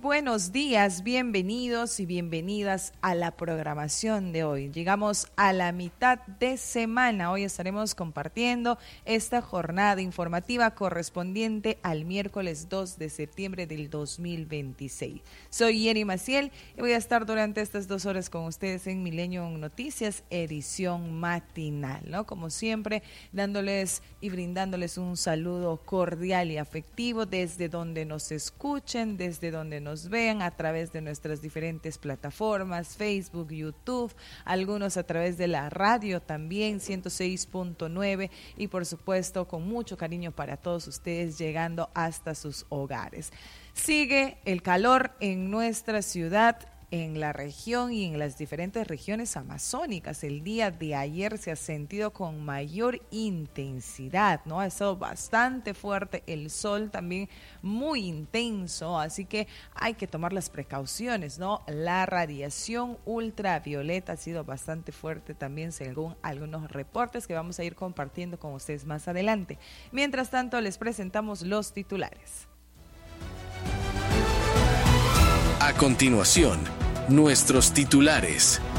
buenos días, bienvenidos y bienvenidas a la programación de hoy. Llegamos a la mitad de semana. Hoy estaremos compartiendo esta jornada informativa correspondiente al miércoles 2 de septiembre del 2026. Soy Yeri Maciel y voy a estar durante estas 2 horas con ustedes en Milenio Noticias, edición matinal, ¿no? Como siempre, dándoles y brindándoles un saludo cordial y afectivo desde donde nos escuchen, desde donde nos vean a través de nuestras diferentes plataformas, Facebook, YouTube, algunos a través de la radio también, 106.9 y por supuesto con mucho cariño para todos ustedes llegando hasta sus hogares. Sigue el calor en nuestra ciudad, en la región y en las diferentes regiones amazónicas. El día de ayer se ha sentido con mayor intensidad, ¿no? Ha estado bastante fuerte, el sol también muy intenso, así que hay que tomar las precauciones, ¿no? La radiación ultravioleta ha sido bastante fuerte también, según algunos reportes que vamos a ir compartiendo con ustedes más adelante. Mientras tanto, les presentamos los titulares. A continuación, nuestros titulares.